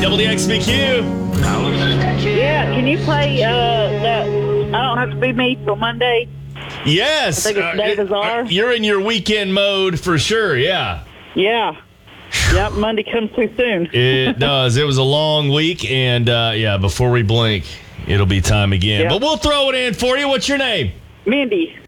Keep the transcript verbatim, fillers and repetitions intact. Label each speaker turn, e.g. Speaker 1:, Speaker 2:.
Speaker 1: Double D X B Q.
Speaker 2: Yeah, can you play uh, that I Don't Have to Be Me till Monday?
Speaker 1: Yes.
Speaker 2: I think it's Dave Azar.
Speaker 1: Uh, you're in your weekend mode for sure, yeah.
Speaker 2: Yeah. Yep, Monday comes too soon.
Speaker 1: It does. It was a long week, and uh, yeah, before we blink, it'll be time again.
Speaker 2: Yep.
Speaker 1: But we'll throw it in for you. What's your name?
Speaker 2: Mindy.